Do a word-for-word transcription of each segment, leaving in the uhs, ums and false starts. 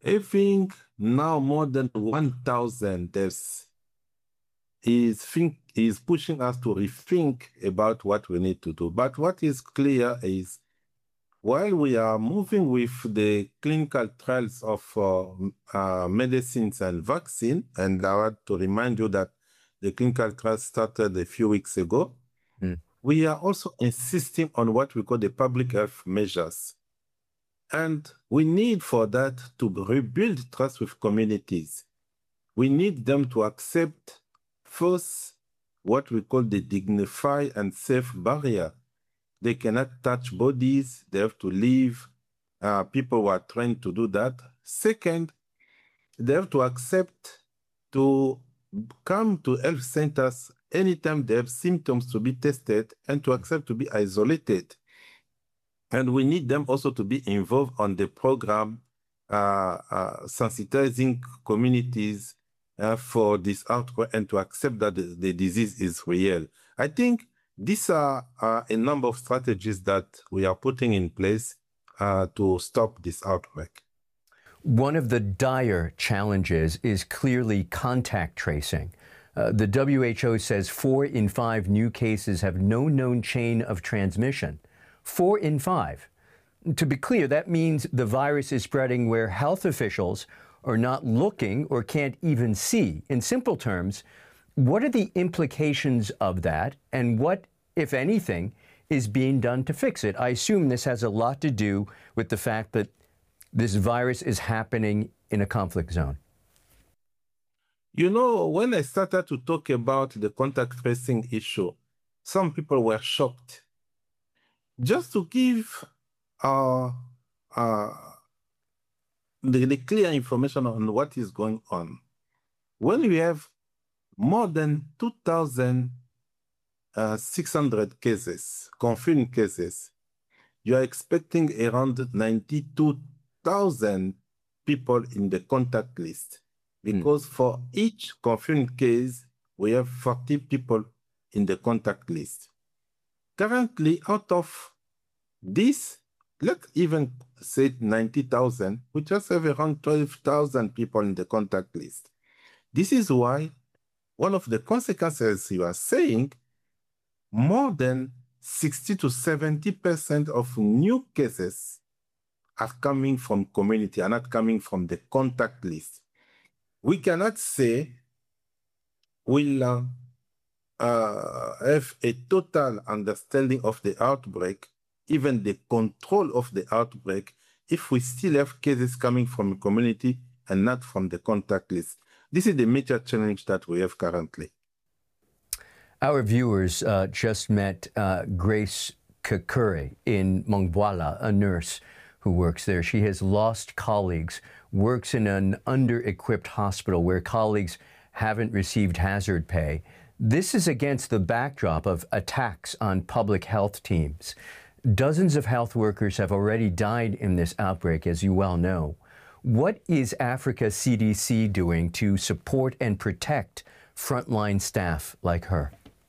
I think now more than one thousand deaths is, think, is pushing us to rethink about what we need to do. But what is clear is while we are moving with the clinical trials of uh, uh, medicines and vaccine, and I want to remind you that the clinical trials started a few weeks ago, mm. we are also insisting on what we call the public health measures. And we need for that to rebuild trust with communities. We need them to accept first what we call the dignified and safe barrier. They cannot touch bodies, they have to leave. Uh, people who are trained to do that. Second, they have to accept to come to health centers anytime they have symptoms to be tested and to accept to be isolated. And we need them also to be involved on the program, uh, uh, sensitizing communities uh, for this outbreak and to accept that the, the disease is real. I think these are uh, a number of strategies that we are putting in place uh, to stop this outbreak. One of the dire challenges is clearly contact tracing. Uh, the W H O says four in five new cases have no known chain of transmission. Four in five. To be clear, that means the virus is spreading where health officials are not looking or can't even see. In simple terms, what are the implications of that, and what, if anything, is being done to fix it? I assume this has a lot to do with the fact that this virus is happening in a conflict zone. You know, when I started to talk about the contact tracing issue, some people were shocked. Just to give uh, uh, the, the clear information on what is going on, when we have more than two thousand six hundred cases, confirmed cases, you are expecting around ninety-two thousand people in the contact list. Because mm. for each confirmed case, we have forty people in the contact list. Currently, out of this, let's even say ninety thousand, we just have around twelve thousand people in the contact list. This is why one of the consequences you are saying, more than sixty to seventy percent of new cases are coming from community, are not coming from the contact list. We cannot say we'll uh, uh, have a total understanding of the outbreak, even the control of the outbreak, if we still have cases coming from the community and not from the contact list. This is the major challenge that we have currently. Our viewers uh, just met uh, Grace Kakure in Mongboala, a nurse who works there. She has lost colleagues, works in an under-equipped hospital where colleagues haven't received hazard pay. This is against the backdrop of attacks on public health teams. Dozens of health workers have already died in this outbreak, as you well know. What is Africa C D C doing to support and protect frontline staff like her?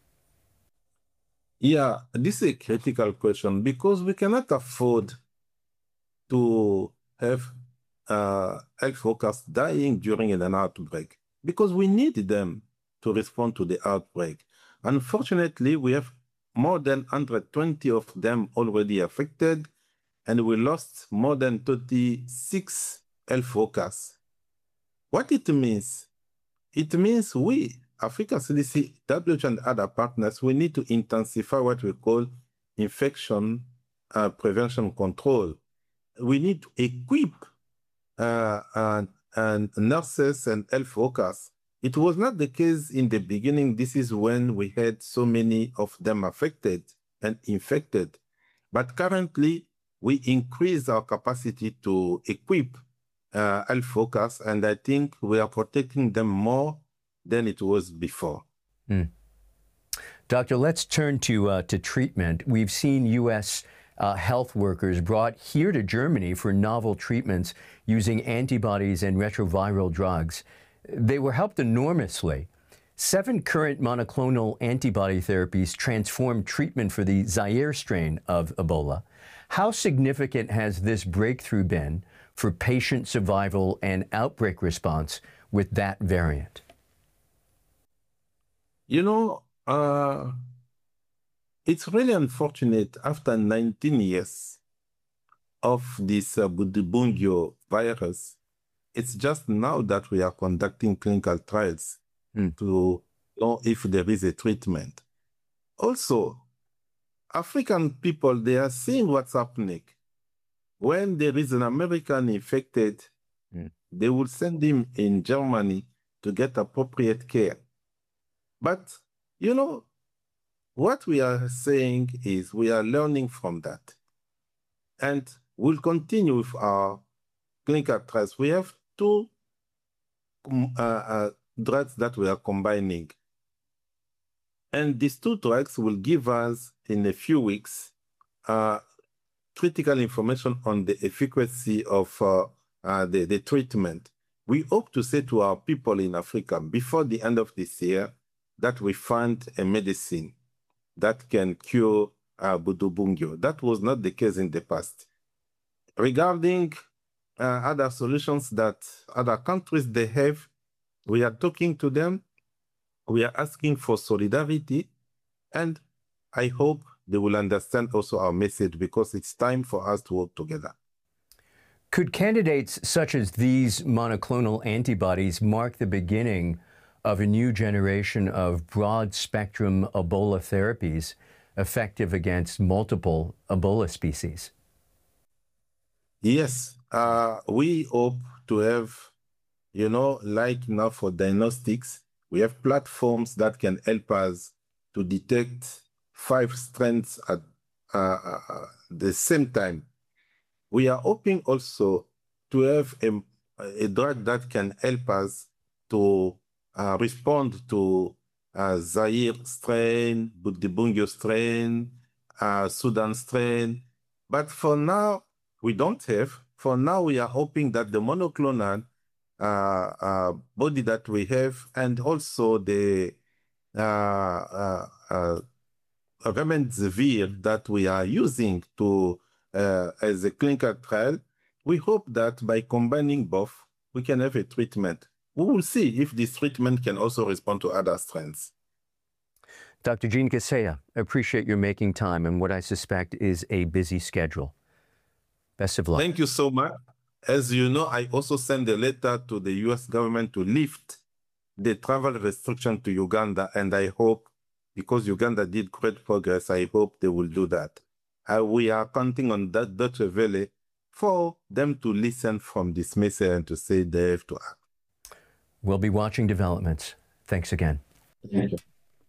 Yeah, this is a critical question because we cannot afford to have uh, health workers dying during an outbreak because we need them to respond to the outbreak. Unfortunately, we have more than one hundred twenty of them already affected, and we lost more than thirty-six health workers. What it means? It means we, Africa C D C, W H O and other partners, we need to intensify what we call infection uh, prevention control. We need to equip uh, and, and nurses and health workers. It was not the case in the beginning. This is when we had so many of them affected and infected. But currently, we increase our capacity to equip uh, health workers, and I think we are protecting them more than it was before. Mm. Doctor, let's turn to, uh, to treatment. We've seen U S Uh, health workers brought here to Germany for novel treatments using antibodies and retroviral drugs. They were helped enormously. Seven current monoclonal antibody therapies transformed treatment for the Zaire strain of Ebola. How significant has this breakthrough been for patient survival and outbreak response with that variant? You know, uh, it's really unfortunate after nineteen years of this uh, Budibungyo virus, it's just now that we are conducting clinical trials mm. to know if there is a treatment. Also, African people, they are seeing what's happening. When there is an American infected, mm. they will send him in Germany to get appropriate care. But, you know, what we are saying is we are learning from that. And we'll continue with our clinical trials. We have two uh, uh, drugs that we are combining. And these two drugs will give us, in a few weeks, uh, critical information on the efficacy of uh, uh, the, the treatment. We hope to say to our people in Africa, before the end of this year, that we find a medicine that can cure uh, Budibungyo. That was not the case in the past. Regarding uh, other solutions that other countries they have, we are talking to them. We are asking for solidarity, and I hope they will understand also our message, because it's time for us to work together. Could candidates such as these monoclonal antibodies mark the beginning of a new generation of broad-spectrum Ebola therapies effective against multiple Ebola species? Yes, uh, we hope to have, you know, like now for diagnostics, we have platforms that can help us to detect five strains at uh, uh, the same time. We are hoping also to have a, a drug that can help us to uh, respond to uh, Zaire strain, Budibungyo strain, uh, Sudan strain. But for now, we don't have. For now, we are hoping that the monoclonal uh, uh, body that we have, and also the uh, uh, uh, remdesivir that we are using to uh, as a clinical trial, we hope that by combining both, we can have a treatment. We will see if this treatment can also respond to other strains. Doctor Jean Kaseya, I appreciate your making time in what I suspect is a busy schedule. Best of luck. Thank you so much. As you know, I also sent a letter to the U S government to lift the travel restriction to Uganda, and I hope, because Uganda did great progress, I hope they will do that. Uh, we are counting on that Deutsche Welle for them to listen from this message and to say they have to act. We'll be watching developments. Thanks again. Thank you.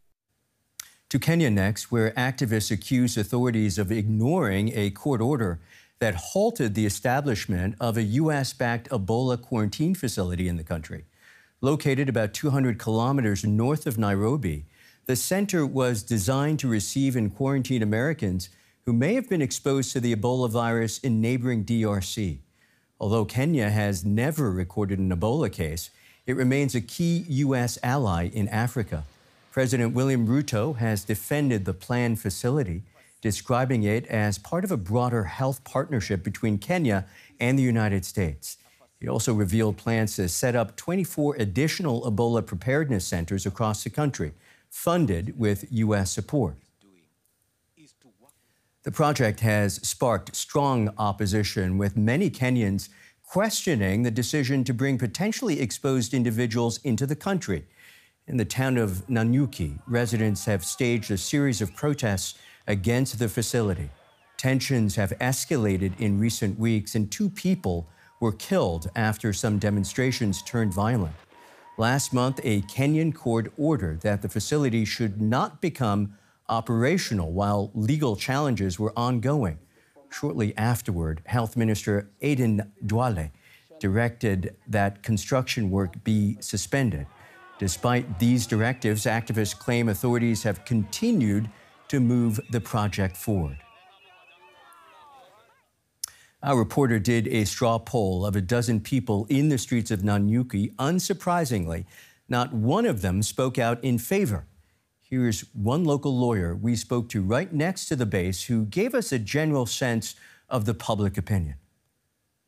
To Kenya next, where activists accuse authorities of ignoring a court order that halted the establishment of a U S-backed Ebola quarantine facility in the country. Located about two hundred kilometers north of Nairobi, the center was designed to receive and quarantine Americans who may have been exposed to the Ebola virus in neighboring D R C. Although Kenya has never recorded an Ebola case, it remains a key U S ally in Africa. President William Ruto has defended the planned facility, describing it as part of a broader health partnership between Kenya and the United States. He also revealed plans to set up twenty-four additional Ebola preparedness centers across the country, funded with U S support. The project has sparked strong opposition, with many Kenyans questioning the decision to bring potentially exposed individuals into the country. In the town of Nanyuki, residents have staged a series of protests against the facility. Tensions have escalated in recent weeks, and two people were killed after some demonstrations turned violent. Last month, a Kenyan court ordered that the facility should not become operational while legal challenges were ongoing. Shortly afterward, Health Minister Aden Duale directed that construction work be suspended. Despite these directives, activists claim authorities have continued to move the project forward. Our reporter did a straw poll of a dozen people in the streets of Nanyuki. Unsurprisingly, not one of them spoke out in favor. Here's one local lawyer we spoke to right next to the base who gave us a general sense of the public opinion.